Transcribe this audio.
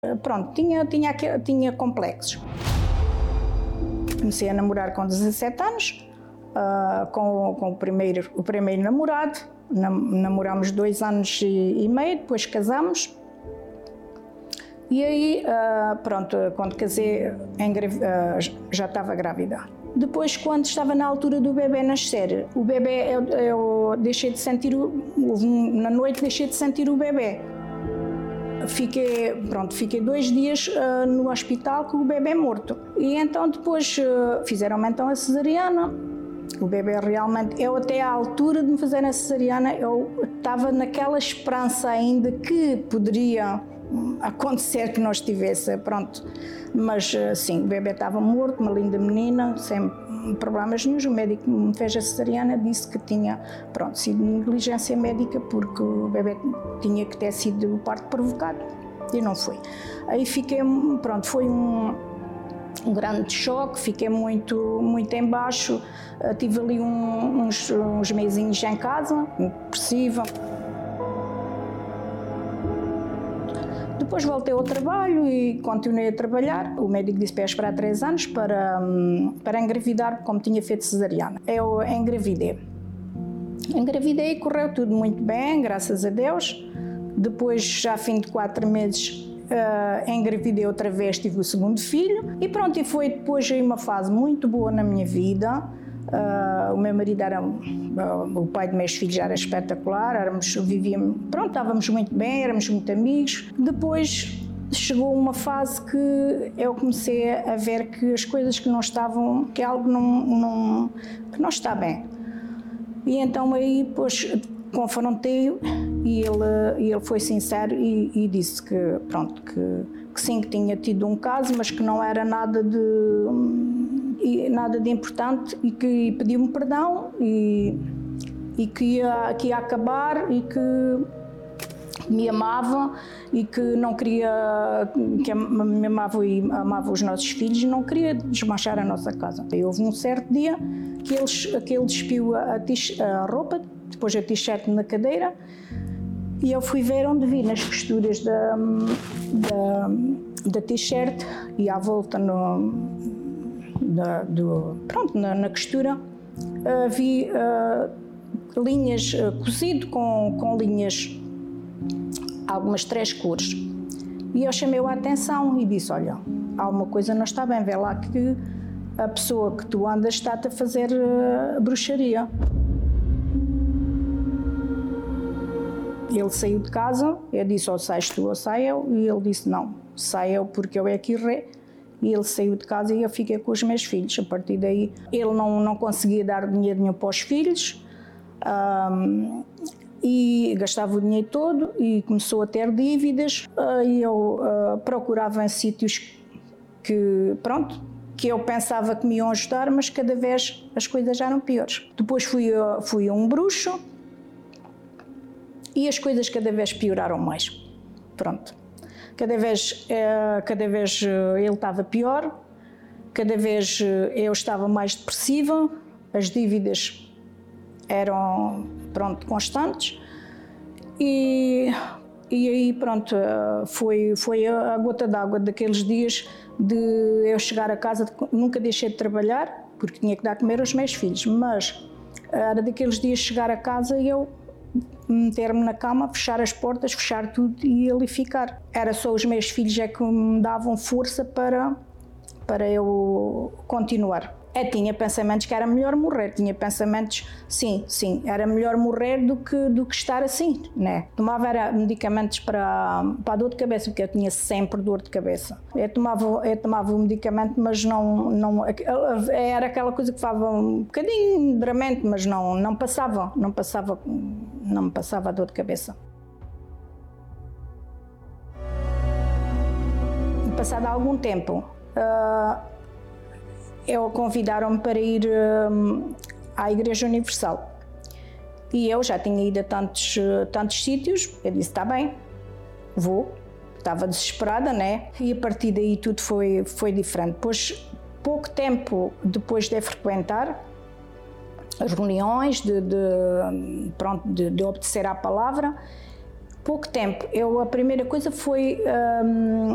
Pronto, tinha complexos. Comecei a namorar com 17 anos, com o primeiro namorado. Namorámos 2 anos e meio, depois casamos. E aí, pronto, quando casei, já estava grávida. Depois, quando estava na altura do bebê nascer, o bebê, eu deixei de sentir, na noite deixei de sentir o bebê. Fiquei 2 dias no hospital com o bebê morto. E então depois fizeram-me então a cesariana. O bebê realmente, eu até à altura de me fazer a cesariana, eu estava naquela esperança ainda que poderia acontecer que não estivesse, pronto. Mas sim, o bebê estava morto, uma linda menina, sem problemas nenhum. O médico que me fez a cesariana disse que tinha, pronto, sido negligência médica porque o bebê tinha que ter sido parto provocado e não foi. Aí fiquei, pronto, foi um grande choque, fiquei muito em baixo, tive ali uns mesinhos em casa, depressiva. Depois voltei ao trabalho e continuei a trabalhar. O médico disse para eu esperar 3 anos para engravidar, como tinha feito cesariana. Eu engravidei. Engravidei e correu tudo muito bem, graças a Deus. Depois, já a fim de 4 meses, engravidei outra vez, tive o segundo filho. E pronto, e foi depois aí uma fase muito boa na minha vida. O meu marido era, o pai de meus filhos era espetacular, estávamos muito bem, éramos muito amigos. Depois chegou uma fase que eu comecei a ver que as coisas que não estavam, que algo que não está bem. E então aí depois confrontei-o e ele foi sincero e disse que pronto, que sim, que tinha tido um caso, mas que não era nada de importante e que pediu-me perdão e que ia acabar e que me amava e que não queria, que me amava e amava os nossos filhos e não queria desmanchar a nossa casa. E houve um certo dia que ele despiu a roupa, depois a t-shirt na cadeira, e eu fui ver onde vi nas costuras da t-shirt e à volta na costura vi linhas, cozido com linhas, algumas 3 cores. E eu chamei a atenção e disse, olha, alguma coisa não está bem, vê lá que a pessoa que tu andas está-te a fazer bruxaria. Ele saiu de casa, eu disse, ou sais tu ou sai eu, e ele disse, não, sai eu porque eu é que errei. E ele saiu de casa e eu fiquei com os meus filhos. A partir daí, ele não conseguia dar dinheiro nenhum para os filhos, e gastava o dinheiro todo e começou a ter dívidas. E eu procurava em sítios que eu pensava que me iam ajudar, mas cada vez as coisas já eram piores. Depois fui a um bruxo e as coisas cada vez pioraram mais. Pronto. Cada vez ele estava pior, cada vez eu estava mais depressiva, as dívidas eram, constantes e aí, foi a gota d'água daqueles dias de eu chegar a casa, nunca deixei de trabalhar, porque tinha que dar a comer aos meus filhos, mas era daqueles dias chegar a casa e eu meter-me na cama, fechar as portas, fechar tudo e ali ficar. Era só os meus filhos é que me davam força para eu continuar. Tinha pensamentos que era melhor morrer, tinha pensamentos, sim, era melhor morrer do que estar assim, né? Tomava medicamentos para a dor de cabeça, porque eu tinha sempre dor de cabeça. Eu tomava o medicamento, mas não era aquela coisa que falava um bocadinho duramente, mas não me passava a dor de cabeça. Passado algum tempo, convidaram-me para ir à Igreja Universal. E eu já tinha ido a tantos sítios, eu disse, está bem, vou. Estava desesperada, né? E a partir daí tudo foi diferente. Depois, pouco tempo depois de frequentar as reuniões, de obedecer à palavra, pouco tempo, a primeira coisa foi